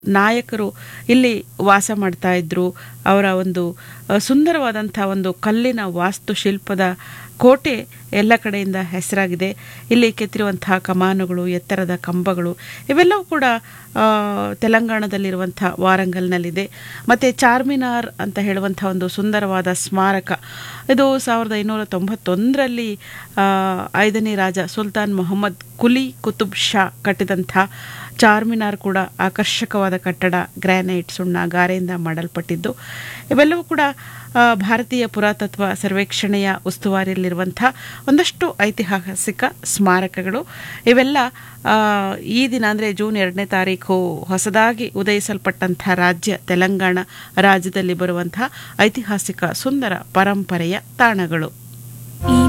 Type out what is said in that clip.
ನಾಯಕರು ಇಲ್ಲಿ ವಾಸ ಮಾಡ್ತಾ ಇದ್ರು. ಅವರ ಒಂದು ಸುಂದರವಾದಂಥ ಒಂದು ಕಲ್ಲಿನ ವಾಸ್ತುಶಿಲ್ಪದ ಕೋಟೆ ಎಲ್ಲ ಕಡೆಯಿಂದ ಹೆಸರಾಗಿದೆ. ಇಲ್ಲಿ ಕೆತ್ತಿರುವಂತಹ ಕಮಾನುಗಳು, ಎತ್ತರದ ಕಂಬಗಳು ಇವೆಲ್ಲವೂ ಕೂಡ ತೆಲಂಗಾಣದಲ್ಲಿರುವಂಥ ವಾರಂಗಲ್ನಲ್ಲಿದೆ. ಮತ್ತು ಚಾರ್ಮಿನಾರ್ ಅಂತ ಹೇಳುವಂಥ ಒಂದು ಸುಂದರವಾದ ಸ್ಮಾರಕ, ಇದು 1591ರಲ್ಲಿ 5ನೇ ರಾಜ ಸುಲ್ತಾನ್ ಮೊಹಮ್ಮದ್ ಕುಲಿ ಕುತುಬ್ ಶಾ ಕಟ್ಟಿದಂಥ ಚಾರ್ಮಿನಾರ್ ಕೂಡ ಆಕರ್ಷಕವಾದ ಕಟ್ಟಡ, ಗ್ರಾನೈಟ್, ಸುಣ್ಣ, ಗಾರೆಯಿಂದ ಮಾಡಲ್ಪಟ್ಟಿದ್ದು. ಇವೆಲ್ಲವೂ ಕೂಡ ಭಾರತೀಯ ಪುರಾತತ್ವ ಸರ್ವೇಕ್ಷಣೆಯ ಉಸ್ತುವಾರಿಯಲ್ಲಿರುವಂಥ ಒಂದಷ್ಟು ಐತಿಹಾಸಿಕ ಸ್ಮಾರಕಗಳು. ಇವೆಲ್ಲ ಈ ದಿನ ಅಂದರೆ ಜೂನ್ 2ನೇ ತಾರೀಕು ಹೊಸದಾಗಿ ಉದಯಿಸಲ್ಪಟ್ಟಂಥ ರಾಜ್ಯ ತೆಲಂಗಾಣ ರಾಜ್ಯದಲ್ಲಿ ಬರುವಂಥ ಐತಿಹಾಸಿಕ ಸುಂದರ ಪರಂಪರೆಯ ತಾಣಗಳು.